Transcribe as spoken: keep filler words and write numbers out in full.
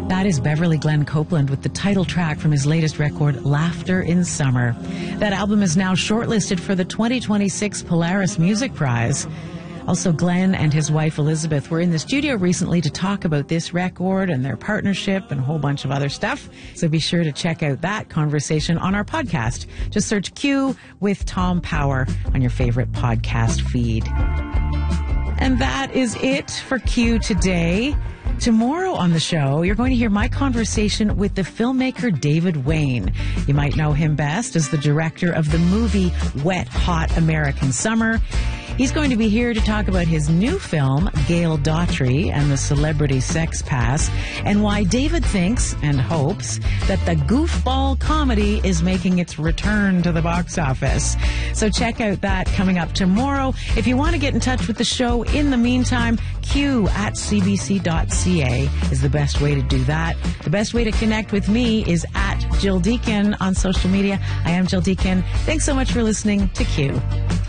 That is Beverly Glenn Copeland with the title track from his latest record, Laughter in Summer. That album is now shortlisted for the twenty twenty-six Polaris Music Prize. Also, Glenn and his wife Elizabeth were in the studio recently to talk about this record and their partnership and a whole bunch of other stuff. So be sure to check out that conversation on our podcast. Just search Q with Tom Power on your favorite podcast feed. And that is it for Q today. Tomorrow on the show, you're going to hear my conversation with the filmmaker David Wain. You might know him best as the director of the movie Wet Hot American Summer. He's going to be here to talk about his new film, Gail Daughtry and the Celebrity Sex Pass, and why David thinks and hopes that the goofball comedy is making its return to the box office. So check out that coming up tomorrow. If you want to get in touch with the show in the meantime, Q at c b c dot c a is the best way to do that. The best way to connect with me is at Jill Deacon on social media. I am Jill Deacon. Thanks so much for listening to Q.